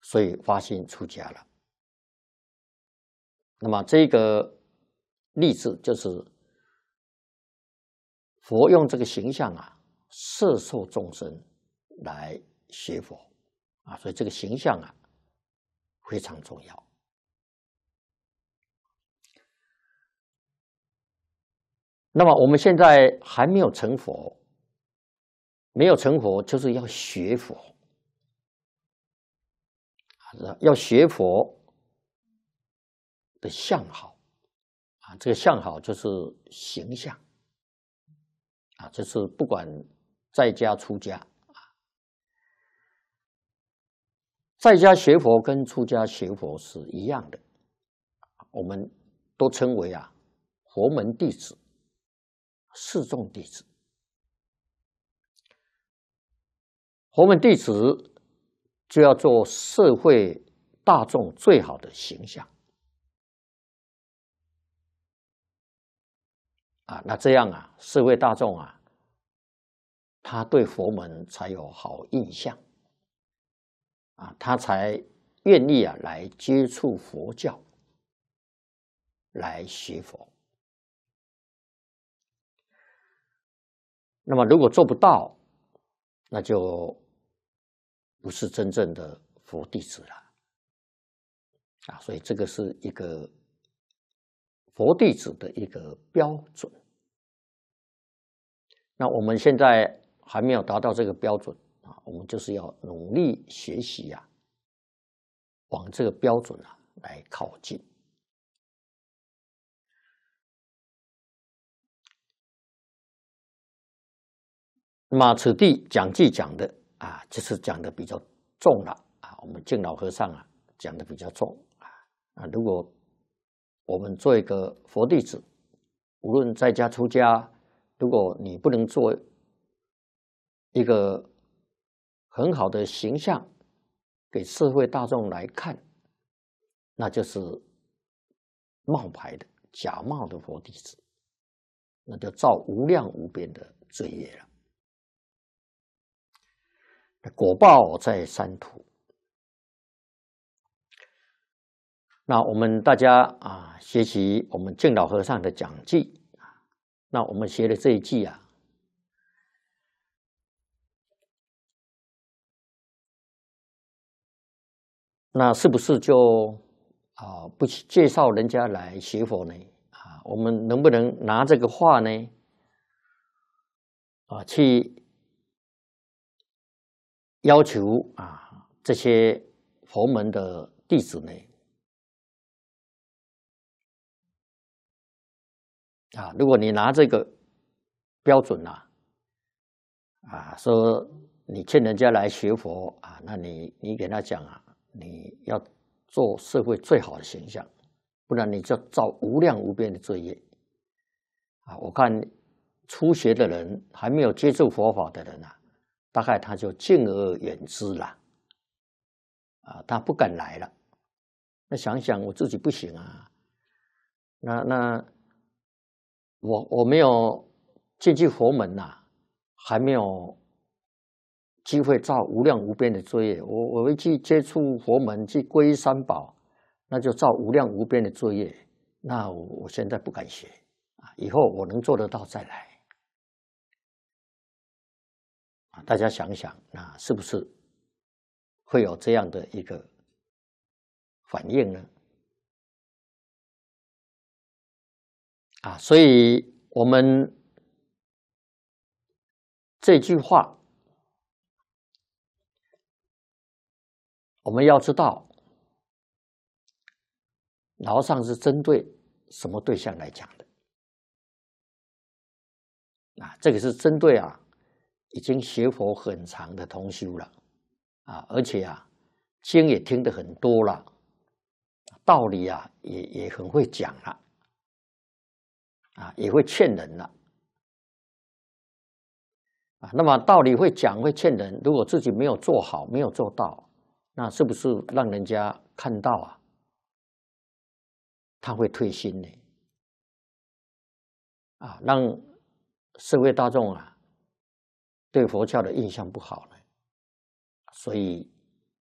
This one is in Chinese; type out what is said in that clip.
所以发心出家了。那么这个例子就是佛用这个形象啊，摄受众生来学佛啊，所以这个形象啊非常重要。那么我们现在还没有成佛，没有成佛就是要学佛，要学佛的相好啊，这个相好就是形象啊，这是不管在家出家啊，在家学佛跟出家学佛是一样的，我们都称为啊佛门弟子、示众弟子。佛门弟子就要做社会大众最好的形象啊，那这样啊，社会大众啊，他对佛门才有好印象啊，他才愿意啊来接触佛教，来学佛。那么如果做不到，那就不是真正的佛弟子了啊，所以这个是一个佛弟子的一个标准。那我们现在还没有达到这个标准啊，我们就是要努力学习啊，往这个标准啊来靠近。那么此地讲记讲的啊，就是讲的比较重了啊，我们敬老和尚啊讲的比较重啊。如果我们做一个佛弟子，无论在家出家，如果你不能做一个很好的形象给社会大众来看，那就是冒牌的、假冒的佛弟子，那就造无量无边的罪业了。果报在三途。那我们大家啊，学习我们敬老和尚的讲记啊，那我们学的这一记啊，那是不是就不去介绍人家来学佛呢？啊，我们能不能拿这个话呢去要求啊这些佛门的弟子呢如果你拿这个标准说你劝人家来学佛那你给他讲你要做社会最好的形象，不然你就造无量无边的罪业我看初学的人还没有接触佛法的人大概他就敬而远之了他不敢来了。那想想我自己不行那我没有进去佛门还没有机会造无量无边的罪业。我一去接触佛门，去皈依三宝，那就造无量无边的罪业。那我现在不敢学以后我能做得到再来大家想想，那是不是会有这样的一个反应呢？所以我们这句话，我们要知道，老和尚是针对什么对象来讲的这个是针对已经学佛很长的同修了而且经也听得很多了，道理也很会讲了也会劝人了那么道理会讲会劝人，如果自己没有做好没有做到，那是不是让人家看到他会退心呢让社会大众对佛教的印象不好呢？所以